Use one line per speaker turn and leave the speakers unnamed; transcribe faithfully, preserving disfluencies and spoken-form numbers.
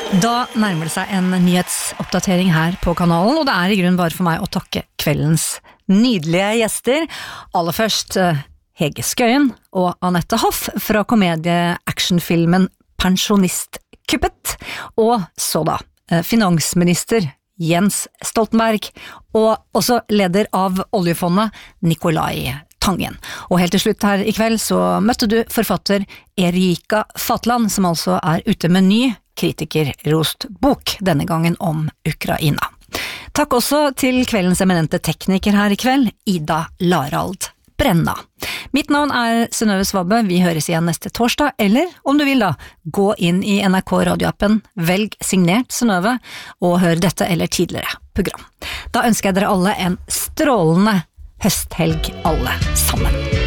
Da nærmer det seg en nyhetsoppdatering her på kanalen, og det er i grunn bare for meg å takke kveldens nydelige gjester. Aller først Hege Skøyen og Anette Hoff fra komedie-actionfilmen Pensjonistkuppet, og så da finansminister Jens Stoltenberg, og også leder av oljefondet Nikolai Tangen. Og helt til slutt her i kveld så møtte du forfatter Erika Fatland, som altså er ute med ny kritikerrost bok, denne gangen om Ukraina. Takk også til kveldens eminente tekniker her i kveld, Ida Larald Brenna. Mitt navn er Synnøve Svabø, vi høres igjen neste torsdag, eller om du vil da, gå inn i N R K radioappen, velg signert Synnøve, og hør dette eller tidligere program. Da ønsker jeg dere alle en strålende høsthelg alle sammen.